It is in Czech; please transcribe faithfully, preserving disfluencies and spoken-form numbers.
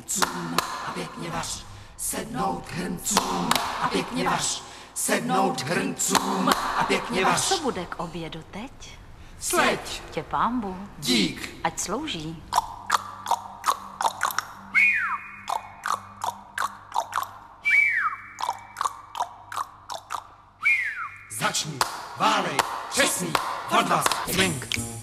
hrncům a pěkně vař. Sednout hrncům a pěkně vař. Sednout hrncům a pěkně vař. Co bude k obědu teď? Sleď. Tě pánbu. Dík. Ať slouží. Začni, válej, přesný, odvaz, cvink.